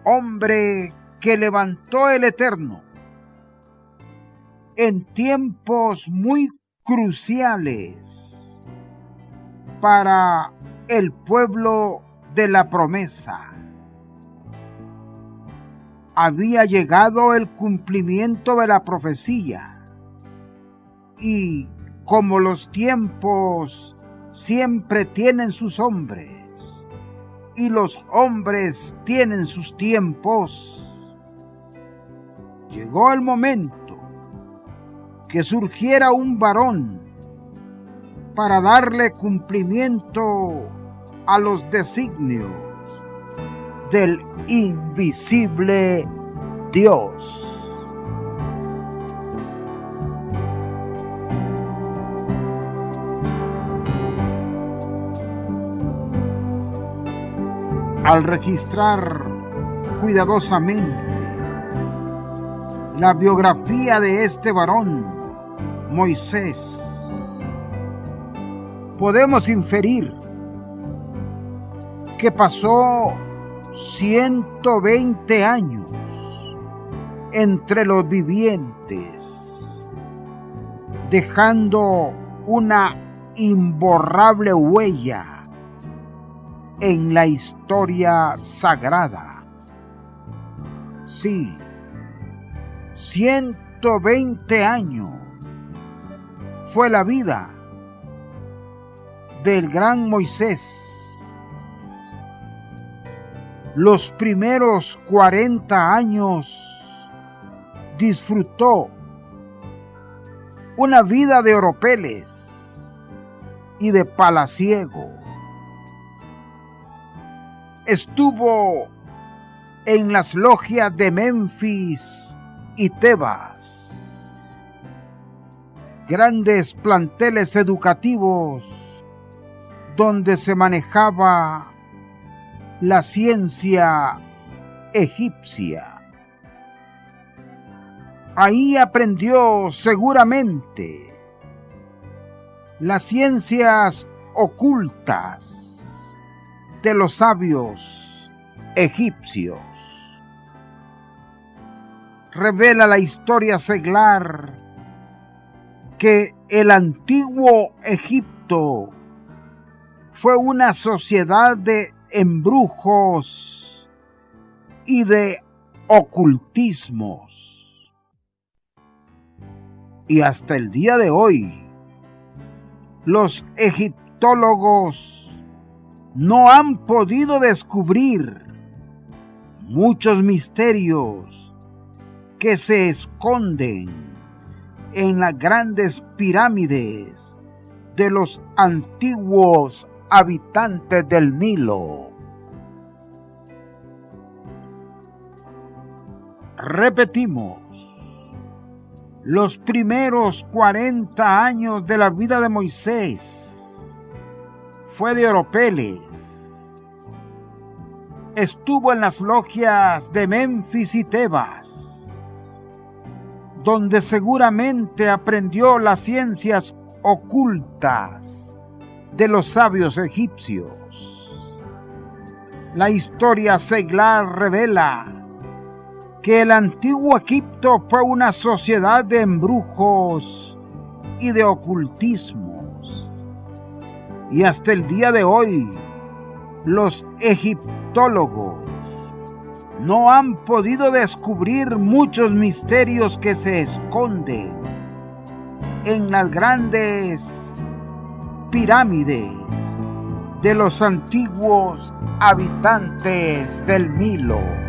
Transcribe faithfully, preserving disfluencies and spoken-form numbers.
hombre que levantó el Eterno en tiempos muy cruciales para el pueblo de la promesa. Había llegado el cumplimiento de la profecía y como los tiempos siempre tienen sus hombres y los hombres tienen sus tiempos, llegó el momento que surgiera un varón para darle cumplimiento a los designios del invisible Dios. Al registrar cuidadosamente la biografía de este varón, Moisés, podemos inferir que pasó ciento veinte años entre los vivientes, dejando una imborrable huella en la historia sagrada. Sí, ciento veinte años fue la vida del gran Moisés. Los primeros cuarenta años disfrutó una vida de oropeles y de palaciego. Estuvo en las logias de Memphis y Tebas, grandes planteles educativos donde se manejaba la ciencia egipcia. Ahí aprendió seguramente las ciencias ocultas de los sabios egipcios. Revela la historia seglar que el antiguo Egipto fue una sociedad de embrujos y de ocultismos. Y hasta el día de hoy, los egiptólogos no han podido descubrir muchos misterios que se esconden en las grandes pirámides de los antiguos habitantes del Nilo. Repetimos, los primeros cuarenta años de la vida de Moisés fue de oropeles. Estuvo en las logias de Memphis y Tebas, donde seguramente aprendió las ciencias ocultas de los sabios egipcios. La historia seglar revela que el antiguo Egipto fue una sociedad de embrujos y de ocultismos. Y hasta el día de hoy, los egiptólogos no han podido descubrir muchos misterios que se esconden en las grandes pirámides de los antiguos habitantes del Nilo.